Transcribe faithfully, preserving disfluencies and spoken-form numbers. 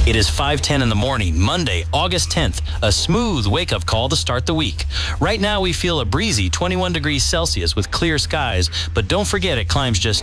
It is five ten in the morning, Monday, August tenth, a smooth wake-up call to start the week. Right now, we feel a breezy twenty-one degrees Celsius with clear skies, but don't forget it climbs just